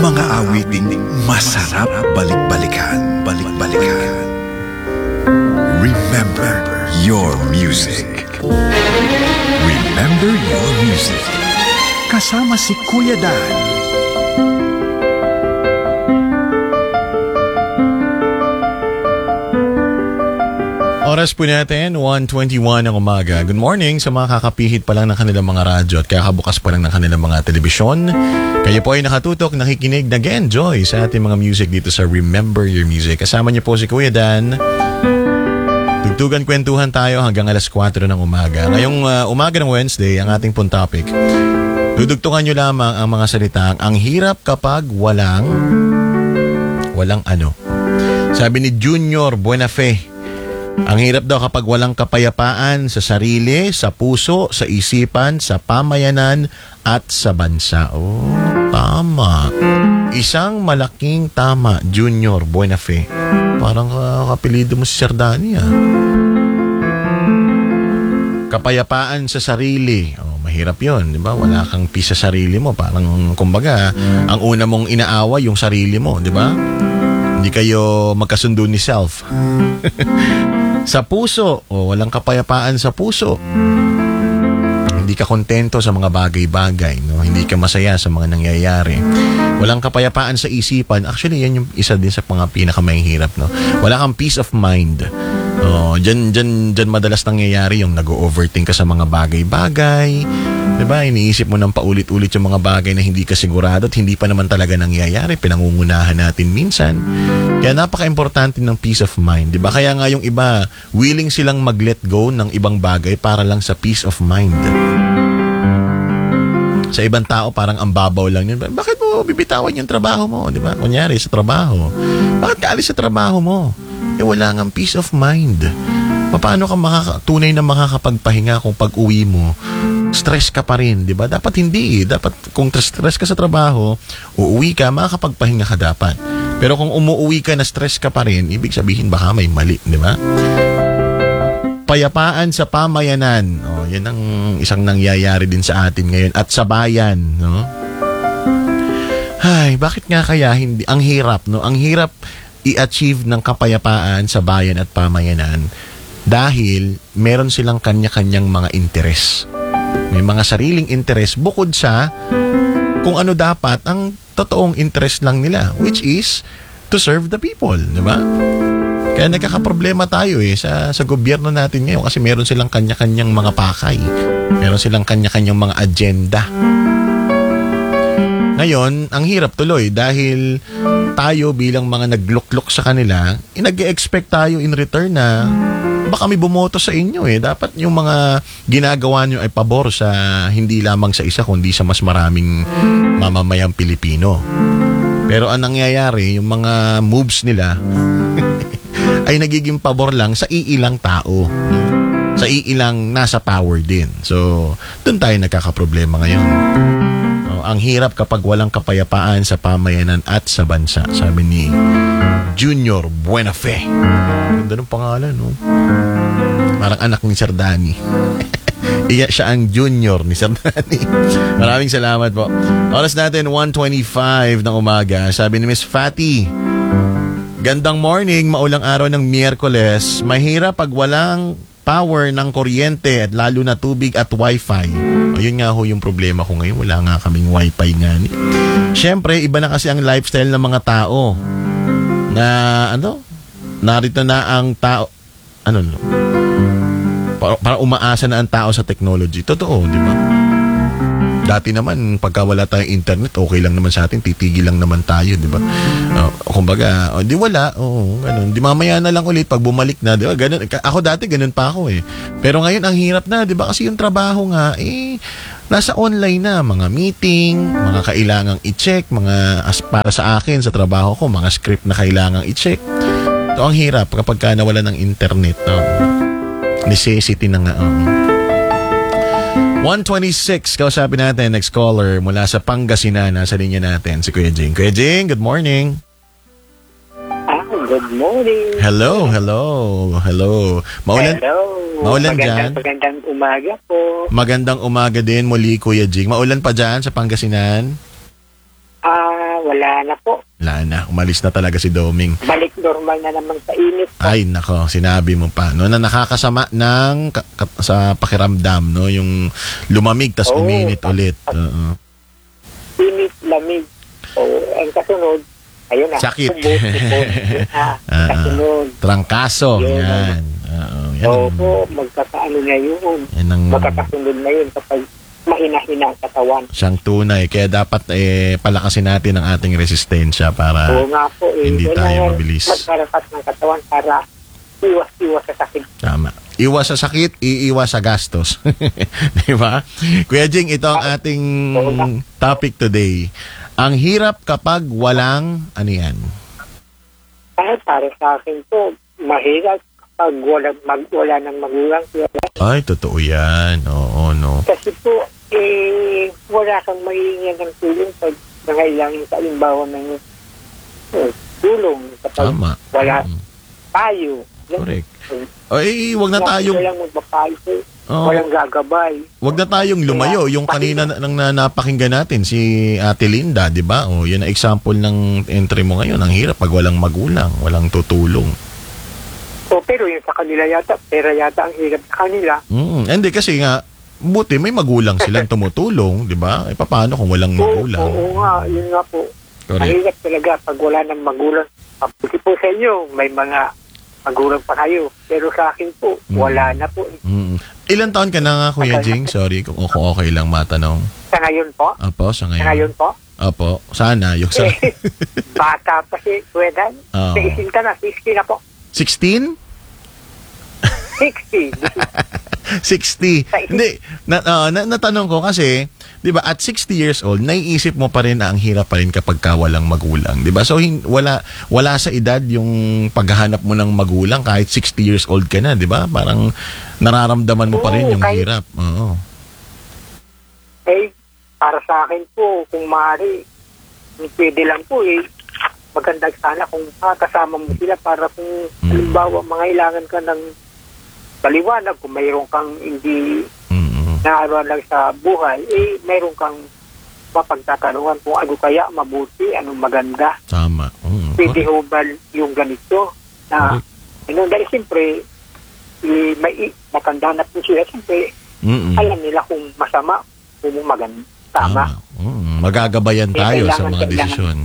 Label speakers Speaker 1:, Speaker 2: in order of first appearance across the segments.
Speaker 1: Mga awiting masarap balik-balikan. Balik-balikan. Remember your music. Remember your music. Kasama si Kuya Dan.
Speaker 2: Oras po natin, 1:21 ng umaga. Good morning sa mga kakapihit pa lang ng kanilang mga radyo at kakabukas pa lang ng kanilang mga telebisyon. Kayo po ay nakatutok, nakikinig, nag-enjoy sa ating mga music dito sa Remember Your Music. Kasama niyo po si Kuya Dan. Tugtugan, kwentuhan tayo hanggang alas 4 ng umaga. Ngayong umaga ng Wednesday, ang ating pong topic, dudugtungan niyo lamang ang mga salitang, ang hirap kapag walang ano. Sabi ni Junior Buenafe, ang hirap daw kapag walang kapayapaan sa sarili, sa puso, sa isipan, sa pamayanan at sa bansa. Oh, tama. Isang malaking tama, Junior Buenafe. Parang kapilido mo si Sardani, ah. Kapayapaan sa sarili. Oh, mahirap yun, di ba? Wala kang peace sa sarili mo. Parang, kumbaga, ang una mong inaawa yung sarili mo, di ba? Hindi kayo magkasundo ni self. Sa puso, walang kapayapaan sa puso. Hindi ka kontento sa mga bagay-bagay, no? Hindi ka masaya sa mga nangyayari. Walang kapayapaan sa isipan. Actually, yan yung isa din sa mga pinakamahihirap, no? Wala kang peace of mind. Diyan madalas nangyayari yung nag-overthink ka sa mga bagay-bagay. Diba? Iniisip mo ng paulit-ulit yung mga bagay na hindi ka sigurado at hindi pa naman talaga nangyayari. Pinangungunahan natin minsan. Kaya napaka-importante ng peace of mind. Diba? Kaya nga yung iba, willing silang mag-let go ng ibang bagay para lang sa peace of mind. Sa ibang tao, parang ang babaw lang yun. Bakit mo bibitawan yung trabaho mo? Diba? Kunyari, sa trabaho. Bakit ka alis sa trabaho mo? Wala nga peace of mind. Paano ka tunay na makakapagpahinga kung pag-uwi mo, stress ka pa rin, di ba? Dapat hindi. Dapat kung stress ka sa trabaho, uuwi ka, makakapagpahinga ka dapat. Pero kung umuwi ka na stress ka pa rin, ibig sabihin baka may mali, di ba? Payapaan sa pamayanan. Yan ang isang nangyayari din sa atin ngayon. At sa bayan, no? Ay, bakit nga kaya hindi? Ang hirap, no? Ang hirap i-achieve ng kapayapaan sa bayan at pamayanan dahil meron silang kanya-kanyang mga interes. May mga sariling interes bukod sa kung ano dapat ang totoong interest lang nila, which is to serve the people, di ba? Kaya nagkakaproblema tayo sa gobyerno natin ngayon kasi meron silang kanya-kanyang mga pakay. Meron silang kanya-kanyang mga agenda. Ngayon, ang hirap tuloy dahil tayo bilang mga nagluklok sa kanila, nag-e-expect tayo in return na baka may bumoto sa inyo Dapat yung mga ginagawa nyo ay pabor sa hindi lamang sa isa kundi sa mas maraming mamamayang Pilipino. Pero ang nangyayari, yung mga moves nila ay nagiging pabor lang sa iilang tao. Sa iilang nasa power din. So, dun tayo nagkakaproblema ngayon. Ang hirap kapag walang kapayapaan sa pamayanan at sa bansa, sabi ni Junior Buenafe. Ganda ng pangalan, no? Parang anak ni Sardani. Iya siya ang junior ni Sardani. Maraming salamat po. Oras natin 1:25 ng umaga. Sabi ni Miss Fatty, gandang morning, maulang araw ng Miyerkules. Mahirap pag walang power ng kuryente at lalo na tubig at wifi. Yun nga ho yung problema ko ngayon. Wala nga kaming wifi nga. Siyempre, iba na kasi ang lifestyle ng mga tao. Na, narito na ang tao, para umaasa na ang tao sa technology. Totoo, di ba? Dati naman, pagka wala tayong internet, okay lang naman sa atin, titigil lang naman tayo, di ba? Kumbaga, di wala, ganun. Di mamaya na lang ulit, pag bumalik na, di ba? Ganun. Ako dati, ganun pa ako Pero ngayon, ang hirap na, di ba? Kasi yung trabaho nga, nasa online na, mga meeting, mga kailangang i-check, mga para sa akin, sa trabaho ko, mga script na kailangang i-check. Ito ang hirap kapag ka nawala ng internet. Necessity na nga. 1:26, kausapin natin, next caller mula sa Pangasinan, nasa linya natin, si Kuya Jing. Kuya Jing, good morning.
Speaker 3: Good morning.
Speaker 2: Hello. Maulan,
Speaker 3: Hello.
Speaker 2: maulan dyan?
Speaker 3: Magandang umaga po.
Speaker 2: Magandang umaga din muli, Kuya Jing. Maulan pa dyan sa Pangasinan?
Speaker 3: wala na po.
Speaker 2: Wala na. Umalis na talaga si Doming.
Speaker 3: Balik normal na naman sa init po.
Speaker 2: Ay, nako, sinabi mo pa. No, na nakakasama ng sa pakiramdam, no? Yung lumamig, tas
Speaker 3: Oo.
Speaker 2: uminit ulit. Oo.
Speaker 3: Init, lamig. So, ang kasunod, ayun na.
Speaker 2: Sakit.
Speaker 3: Tubo, kasunod.
Speaker 2: Trangkaso.
Speaker 3: Yun.
Speaker 2: Yan. Oo. Yan
Speaker 3: Oo
Speaker 2: ang,
Speaker 3: po, magkakaano na yun.
Speaker 2: yan ang
Speaker 3: Magkakasunod na yun kapag mahina-hina ang katawan.
Speaker 2: siyang tunay. Kaya dapat palakasin natin ang ating resistensya para
Speaker 3: Oo nga po.
Speaker 2: hindi tayo
Speaker 3: Kailangan
Speaker 2: mabilis.
Speaker 3: magkarapat ng katawan para iwas-iwas sa sakit.
Speaker 2: Tama. Iwas sa sakit, iiwas sa gastos. Di ba? Kuya Jing, ito ang ating topic today. Ang hirap kapag walang, ano yan?
Speaker 3: Para sa akin po, mahirap kapag wala ng magulang.
Speaker 2: Ay, totoo yan. Oo, no.
Speaker 3: Kasi po, wala kang mahihingan ng tulong pag nangailangan sa alimbawa ng tulong. Kapag
Speaker 2: Tama.
Speaker 3: wala
Speaker 2: Mm.
Speaker 3: tayo.
Speaker 2: Correct. Ay, wag na tayong
Speaker 3: Walang magpapayo.
Speaker 2: Oo.
Speaker 3: Walang gagabay.
Speaker 2: wag na tayong lumayo. Yung kanina nang napakinggan natin si Ate Linda, 'di ba? Oh, yun ang example ng entry mo ngayon. Ang hirap pag walang magulang, walang tutulong.
Speaker 3: So, pero yung sa kanila yata, pera yata ang hirap sa kanila.
Speaker 2: Hindi kasi nga buti may magulang silang tumutulong, 'di ba? Eh paano kung walang magulang?
Speaker 3: Oo nga, yun nga po.
Speaker 2: Correct.
Speaker 3: Mahirap talaga pag wala ng magulang. Mabuti po sa inyo, may mga magulang pa kayo. Pero sa akin po, wala na po.
Speaker 2: Ilan taon ka na nga, Kuya Jing? Sorry kung okay lang matanong.
Speaker 3: Sa ngayon po?
Speaker 2: Opo, sa
Speaker 3: Sa
Speaker 2: ngayon.
Speaker 3: ngayon po?
Speaker 2: Opo, sana. Yung sa...
Speaker 3: Bata pa si Kuwedan.
Speaker 2: Oo.
Speaker 3: 16 ka na, 60 na po.
Speaker 2: 16?
Speaker 3: 60.
Speaker 2: 60. Hindi, natanong ko kasi, 'di ba, at 60 years old, naiisip mo pa rin na ang hirap pa rin kapag ka walang magulang, 'di ba? So wala sa edad yung paghahanap mo ng magulang kahit 60 years old ka na, 'di ba? Parang nararamdaman mo pa rin yung hirap. Oo.
Speaker 3: Para sa akin po, kung maaari, pwede lang po maganda sana kung kasama mo sila para kung halimbawa mangailangan ka ng paliwanag, kung mayroon kang hindi naaruan lang sa buhay, mayroon kang mapagtatanungan kung ano kaya mabuti, anong maganda.
Speaker 2: Tama.
Speaker 3: Pwede ho ba yung ganito na dahil siyempre may matanda na po sila, siyempre alam nila kung masama, kung maganda, tama.
Speaker 2: Magagabayan tayo sa mga desisyon.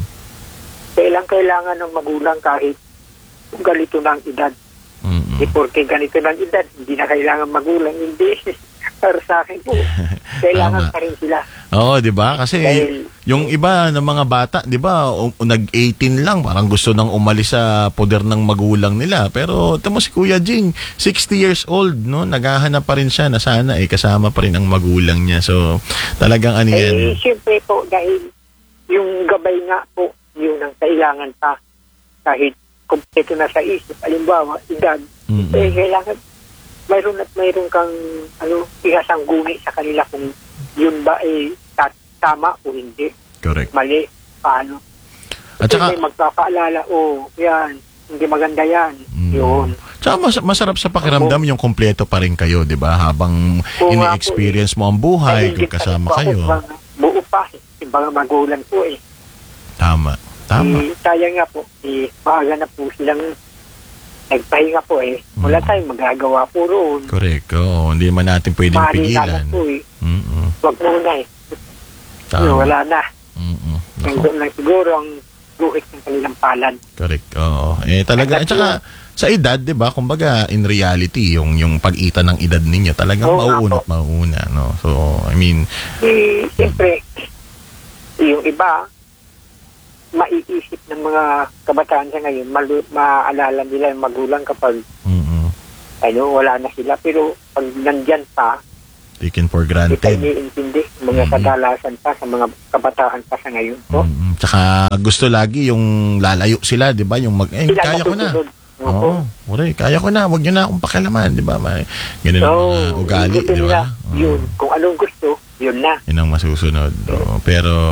Speaker 3: Kailangan ng magulang kahit kung ganito na ang edad. Porque ganito na ang edad, hindi na kailangan magulang, hindi. Para sa akin po, kailangan pa rin sila.
Speaker 2: Oo, 'di ba? Kasi yung iba ng mga bata, 'di ba, nag-18 lang, parang gusto nang umalis sa poder ng magulang nila. Pero tamo si Kuya Jing, 60 years old, no? Naghahanap pa rin siya na sana kasama pa rin ang magulang niya. So, talagang ano yan.
Speaker 3: Siyempre po, dahil yung gabay nga po, yun ang kailangan pa. Kahit kumpleto na sa isip, alimbawa, edad, kailangan mayroon kang ihasangguni sa kanila kung yun ba tama o hindi.
Speaker 2: Correct.
Speaker 3: Mali, paano.
Speaker 2: At saka,
Speaker 3: may magpapaalala, yan, hindi maganda yan. Yun.
Speaker 2: Tsaka masarap sa pakiramdam yung kompleto pa rin kayo, 'di ba? Habang ini-experience mo ang buhay, kung kasama kayo.
Speaker 3: Buo pa, ibang magulang po
Speaker 2: Tama.
Speaker 3: Sayang nga po, maaga na po silang nagpahinga po Wala tayong magagawa po roon.
Speaker 2: Correct. Hindi man natin pwedeng pigilan.
Speaker 3: Po Wag muna
Speaker 2: Tama.
Speaker 3: Wala na. Nandun lang siguro ang guhit ng kanilang palad.
Speaker 2: Correct. Talaga. At saka, sa edad, 'di ba? Kumbaga in reality, yung pag-ita ng edad ninyo talagang mauuna, no. So, I mean,
Speaker 3: siyempre yung iba maiisip ng mga kabataan sa ngayon, maalala nila yung magulang kapag wala na sila, pero pag nandyan pa,
Speaker 2: taken for
Speaker 3: hindi
Speaker 2: granted.
Speaker 3: iniintindi mga kadalasan pa sa mga kabataan pa sa ngayon po.
Speaker 2: Tsaka gusto lagi yung lalayo sila, 'di ba? Yung kaya ko na. Kaya ko na, wag niyo na akong pakialaman, 'di ba? Ganun ang mga ugali, 'di ba?
Speaker 3: Yun, kung anong gusto, yun na.
Speaker 2: Yun ang masusunod. Pero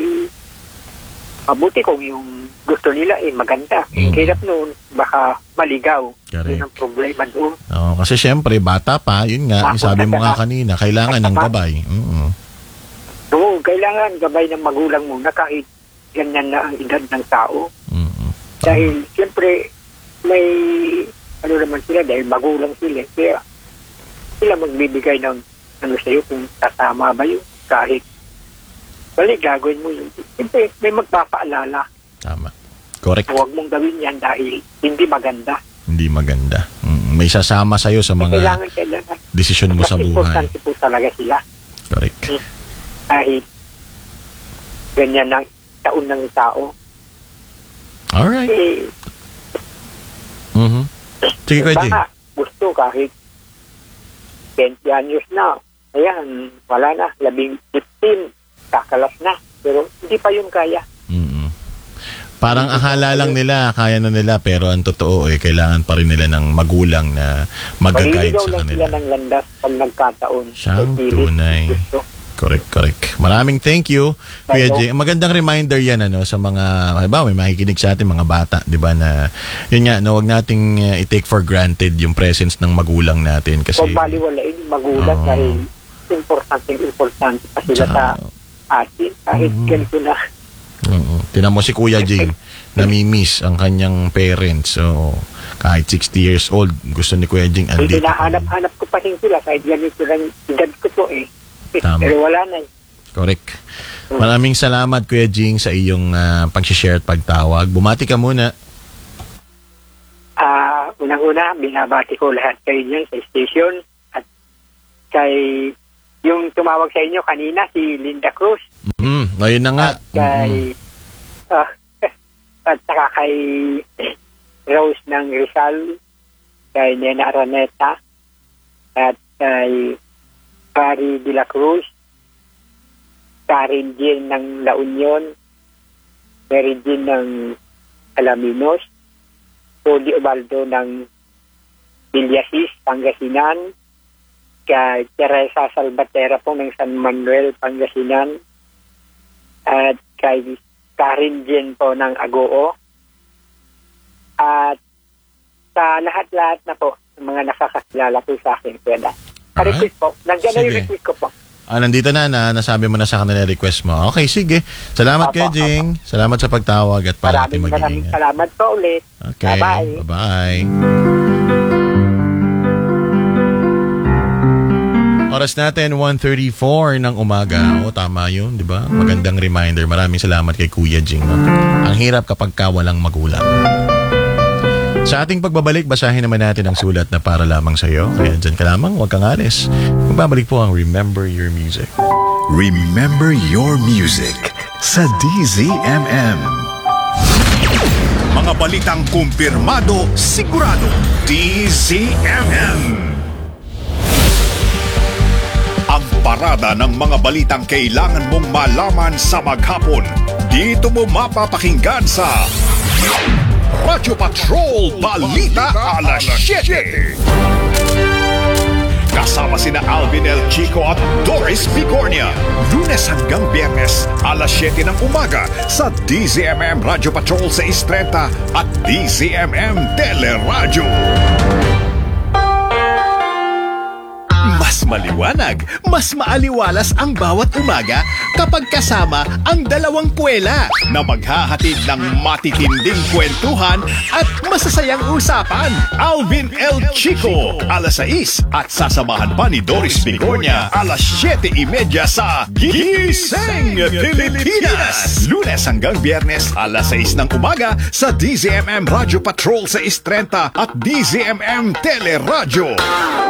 Speaker 3: mabuti kung yung gusto nila maganda. Hirap noon, baka maligaw.
Speaker 2: Correct.
Speaker 3: Yun ang problema doon.
Speaker 2: Kasi syempre, bata pa, yun nga, sabi mo nga kanina, kailangan ng gabay.
Speaker 3: Oo, kailangan gabay ng magulang muna kahit ganyan na ang edad ng tao.
Speaker 2: Mm-mm.
Speaker 3: Dahil siyempre may ano naman sila dahil magulang sila. Kaya sila magbibigay ng ano sa'yo kung tatama ba yun. Kahit bali gagawin mo yun. Siyempre may magpapaalala.
Speaker 2: Tama. Correct.
Speaker 3: Huwag mong gawin yan dahil hindi maganda.
Speaker 2: Hindi maganda. May sasama sa'yo sa mga
Speaker 3: Kailangan.
Speaker 2: desisyon mo
Speaker 3: Mas
Speaker 2: sa buhay.
Speaker 3: importante po talaga sila.
Speaker 2: Correct.
Speaker 3: Kahit ganyan ang taon ng tao.
Speaker 2: Alright.
Speaker 3: Eh,
Speaker 2: Mhm. Sige, Kuya Jing.
Speaker 3: baka gusto kahit 20 anyos na. Ayan, wala na. 15, kakalas na. Pero hindi pa yun kaya.
Speaker 2: Mm-mm. Parang akala lang nila, kaya na nila, pero ang totoo kailangan pa rin nila ng magulang na mag-guide
Speaker 3: Maliligaw
Speaker 2: sa
Speaker 3: lang sila
Speaker 2: kanila.
Speaker 3: ng landas pag nagkataon.
Speaker 2: Siyang
Speaker 3: Pilit,
Speaker 2: tunay.
Speaker 3: gusto.
Speaker 2: Correct. Maraming thank you, Kuya Jing. Magandang reminder yan sa mga, halimbawa, may makikinig sa atin mga bata, di ba, na yun nga, no, wag nating i-take for granted yung presence ng magulang natin kasi
Speaker 3: Huwag baliwalain yung magulang
Speaker 2: Oo.
Speaker 3: dahil importante pa sila
Speaker 2: Tsaka,
Speaker 3: sa atin. Kahit ganito na.
Speaker 2: tinan mo si Kuya Jing, nami-miss ang kanyang parents. So, kahit 60 years old, gusto ni Kuya Jing andito.
Speaker 3: Hinahanap-hanap ko pa rin sila kahit ganito lang edad ko po eh.
Speaker 2: Tama.
Speaker 3: Pero wala na.
Speaker 2: Correct. Maraming salamat, Kuya Jing, sa iyong pag-share at pagtawag. Bumati ka muna.
Speaker 3: Unang-una, binabati ko lahat kayo dyan sa station at kay yung tumawag sa inyo kanina, si Linda Cruz.
Speaker 2: Ayun na nga.
Speaker 3: At kay at saka kay Rose ng Rizal, kay Nena Araneta, at kay Pari de la Cruz, Karen Jean ng La Union, Mary Jean ng Alaminos, Cody Ubaldo ng Villasis, Pangasinan, kay Teresa Salvatera po ng San Manuel, Pangasinan, at kay Karen Jean po ng Agoo, at sa lahat-lahat na po ng mga nakakakilala po sa akin, Kuya. Request po. Nandiyan na yung
Speaker 2: Sige.
Speaker 3: request ko po.
Speaker 2: Nandito na nasabi mo na sa kanila request mo. Okay, sige. Salamat,
Speaker 3: Apo,
Speaker 2: Kuya Jing. Salamat sa pagtawag at palagi
Speaker 3: Maraming
Speaker 2: mag-iingat.
Speaker 3: salamat po ulit.
Speaker 2: Okay.
Speaker 3: Bye-bye.
Speaker 2: Bye-bye. Oras natin, 1:34 ng umaga. O, tama yun, di ba? Magandang reminder. Maraming salamat kay Kuya Jing. No? Ang hirap kapag ka walang magulang. Sa ating pagbabalik, basahin naman natin ang sulat na para lamang sa iyo. Kaya dyan ka lamang, huwag kang alis. Magbabalik po ang Remember Your Music.
Speaker 1: Remember Your Music sa DZMM.
Speaker 4: Mga balitang kumpirmado, sigurado. DZMM. Ang parada ng mga balitang kailangan mong malaman sa maghapon. Dito mo mapapakinggan sa Radyo Patrol Balita Alas 7. Kasama sina Alvin El Chico at Doris Bigornia. Lunes hanggang Biyernes, alas 7 ng umaga sa DZMM Radyo Patrol 630 at DZMM Teleradyo. Mas maliwanag, mas maaliwalas ang bawat umaga kapag kasama ang dalawang puwela na maghahatid ng matitinding kwentuhan at masasayang usapan. Alvin El Chico, alas 6 at sasamahan pa ni Doris Bigornia, alas 7:30 sa Gising Pilipinas. Lunes hanggang Biyernes, alas 6 ng umaga sa DZMM Radyo Patrol 630 at DZMM Teleradyo.